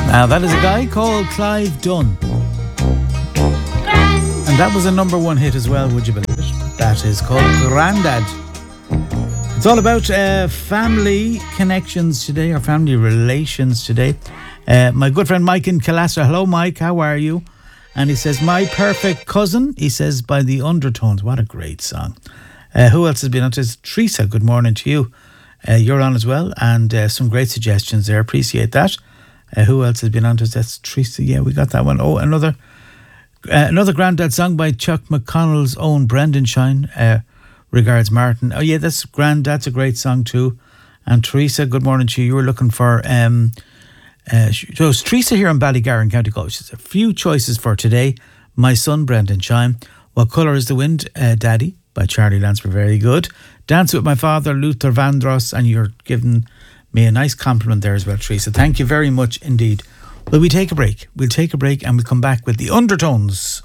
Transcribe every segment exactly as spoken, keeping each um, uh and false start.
Now that is a guy called Clive Dunn. And that was a number one hit as well, would you believe it? That is called Grandad. It's all about uh, family connections today, or family relations today. Uh, my good friend Mike in Calassa. Hello, Mike. How are you? And he says, My Perfect Cousin. He says, by the Undertones. What a great song. Uh, who else has been on this? Teresa, good morning to you. Uh, you're on as well. And uh, some great suggestions there. Appreciate that. Uh, who else has been on to this? That's Teresa. Yeah, we got that one. Oh, another uh, another Grandad song by Chuck McConnell's own Brendan Shine. Uh, regards, Martin. Oh, yeah, that's Grandad. That's a great song too. And Teresa, good morning to you. You were looking for... Um, uh, so it's Teresa here in Ballygar in County Galway. There's a few choices for today. My Son, Brendan Shine. What Colour is the Wind, uh, Daddy, by Charlie Lansford. Very good. Dance with My Father, Luther Vandross. And you're giving me a nice compliment there as well, Teresa. Thank you very much indeed. Will we take a break? We'll take a break and we'll come back with the Undertones.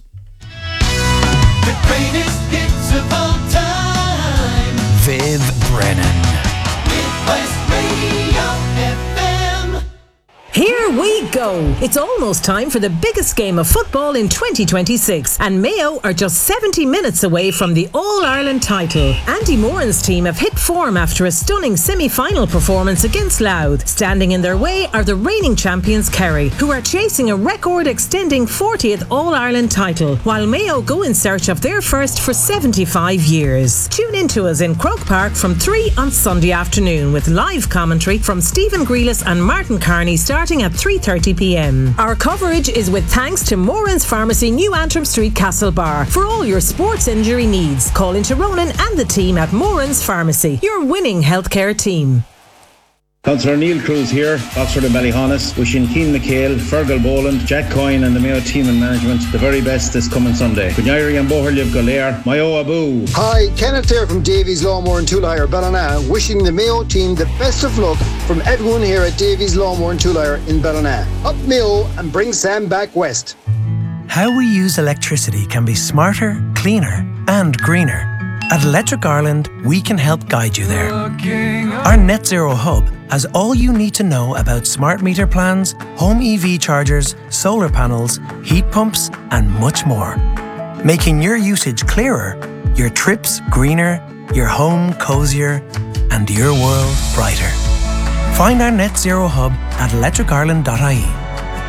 The greatest hits of all time. Viv Brennan. Midwest Radio F M. Here we go. It's almost time for the biggest game of football in twenty twenty-six, and Mayo are just seventy minutes away from the All-Ireland title. Andy Moran's team have hit form after a stunning semi-final performance against Louth. Standing in their way are the reigning champions Kerry, who are chasing a record-extending fortieth All-Ireland title, while Mayo go in search of their first for seventy-five years. Tune in to us in Croke Park from three on Sunday afternoon with live commentary from Stephen Grealis and Martin Carney starting at three thirty p m. Our coverage is with thanks to Moran's Pharmacy, New Antrim Street, Castlebar. For all your sports injury needs, call into Ronan and the team at Moran's Pharmacy, your winning healthcare team. Councillor Neil Cruz here, Oxford and Ballyhonus, wishing Keane McHale, Fergal Boland, Jack Coyne and the Mayo team and management the very best this coming Sunday. Gunyari and Boherliv Golair, Mayo Abu. Hi, Kenneth here from Davies Lawmore and Toolhire, Ballina, wishing the Mayo team the best of luck from everyone here at Davies Lawmore and Toolhire in Ballina. Up Mayo and bring Sam back west. How we use electricity can be smarter, cleaner and greener. At Electric Ireland, we can help guide you there. Our Net Zero Hub has all you need to know about smart meter plans, home E V chargers, solar panels, heat pumps, and much more. Making your usage clearer, your trips greener, your home cozier, and your world brighter. Find our Net Zero Hub at electric ireland dot I E.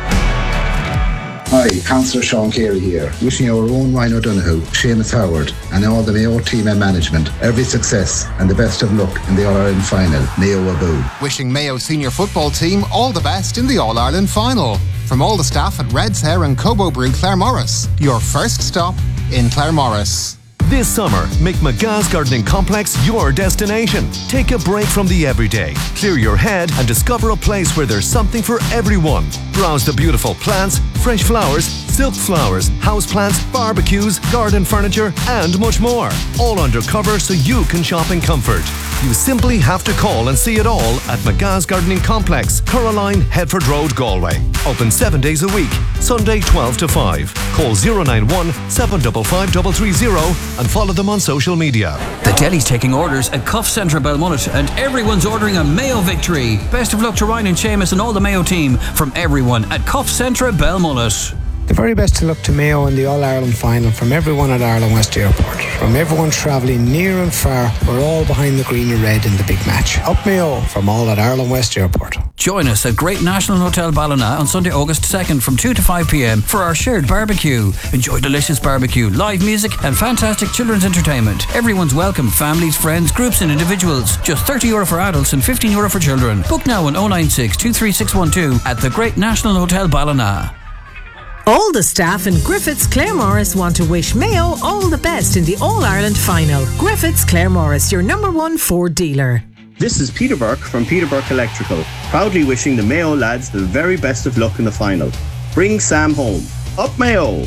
Hi, Councillor Sean Carey here, wishing our own Ryan O'Donoghue, Seamus Howard and all the Mayo team and management every success and the best of luck in the All-Ireland final. Mayo Abu. Wishing Mayo senior football team all the best in the All-Ireland final. From all the staff at Red's Hair and Cobo Brew Claremorris, your first stop in Claremorris. This summer, make McGa's Gardening Complex your destination. Take a break from the everyday, clear your head and discover a place where there's something for everyone. Browse the beautiful plants, fresh flowers, silk flowers, houseplants, barbecues, garden furniture and much more. All under cover so you can shop in comfort. You simply have to call and see it all at McGa's Gardening Complex, Coraline, Headford Road, Galway. Open seven days a week, Sunday twelve to five. Call zero nine one, seven five five three three zero and follow them on social media. The deli's taking orders at Cuff Centre Belmullet and everyone's ordering a Mayo victory. Best of luck to Ryan and Seamus and all the Mayo team from everyone at Cuff Centre Belmullet. The very best of luck to Mayo in the All-Ireland final from everyone at Ireland West Airport. From everyone travelling near and far, we're all behind the green and red in the big match. Up Mayo from all at Ireland West Airport. Join us at Great National Hotel Ballina on Sunday, August second from two to five p m for our shared barbecue. Enjoy delicious barbecue, live music and fantastic children's entertainment. Everyone's welcome, families, friends, groups and individuals. Just thirty euro for adults and fifteen euro for children. Book now on oh nine six, two three six one two at the Great National Hotel Ballina. All the staff in Griffiths Claremorris want to wish Mayo all the best in the All-Ireland final. Griffiths Claremorris, your number one Ford dealer. This is Peter Burke from Peter Burke Electrical, proudly wishing the Mayo lads the very best of luck in the final. Bring Sam home. Up Mayo!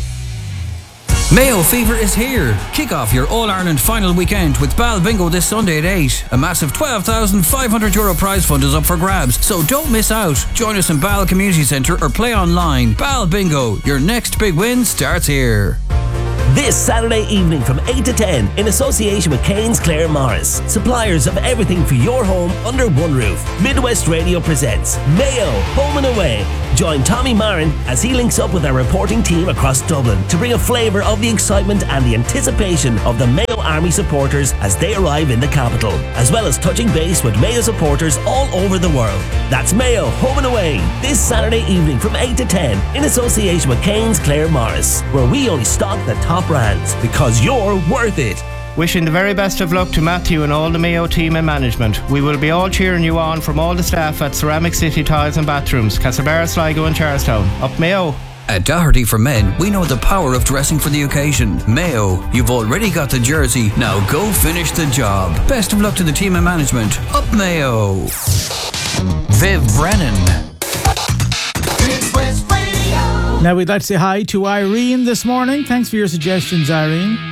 Mayo Fever is here. Kick off your All-Ireland final weekend with Bal Bingo this Sunday at eight. A massive twelve thousand five hundred euro prize fund is up for grabs, so don't miss out. Join us in Bal Community Centre or play online. Bal Bingo, your next big win starts here. This Saturday evening from eight to ten in association with Kane's Claremorris, suppliers of everything for your home under one roof. Midwest Radio presents Mayo Home and Away. Join Tommy Marin as he links up with our reporting team across Dublin to bring a flavour of the excitement and the anticipation of the Mayo Army supporters as they arrive in the capital, as well as touching base with Mayo supporters all over the world. That's Mayo Home and Away this Saturday evening from eight to ten in association with Kane's Clare Morris, where we only stock the top brands because you're worth it. Wishing the very best of luck to Matthew and all the Mayo team and management. We will be all cheering you on from all the staff at Ceramic City Tiles and Bathrooms, Castlebar, Sligo and Charlestown. Up Mayo! At Doherty for Men, we know the power of dressing for the occasion. Mayo, you've already got the jersey, now go finish the job. Best of luck to the team and management. Up Mayo! Viv Brennan. West Radio. Now we'd like to say hi to Irene this morning. Thanks for your suggestions, Irene.